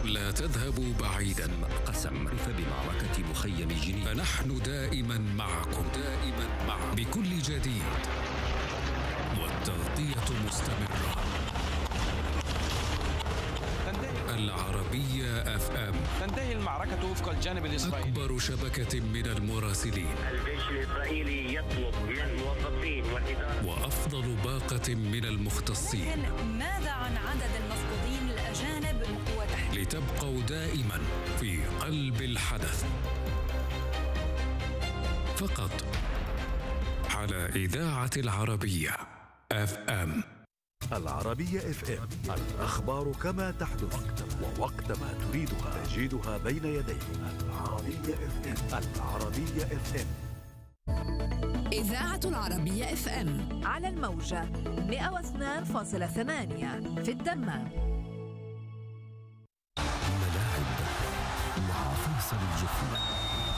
لا تذهبوا بعيدا. قسم بمعركة مخيم جنين، فنحن دائما معكم بكل جديد، والتغطية مستمرة. العربية FM تنتهي المعركة وفق الجانب الإسرائيلي. أكبر شبكة من المراسلين. الجيش الإسرائيلي يطلب من الموظفين والإدارة وأفضل باقة من المختصين. ماذا عن عدد المفقودين الأجانب وتحديد؟ لتبقوا دائما في قلب الحدث، فقط على إذاعة العربية FM. العربية FM، الأخبار كما تحدث ووقت ما تريدها تجدها بين يديك. العربية FM. العربية FM. إذاعة العربية FM على الموجة 102.8 في الدمام. ملاعب مع فيصل الجفري.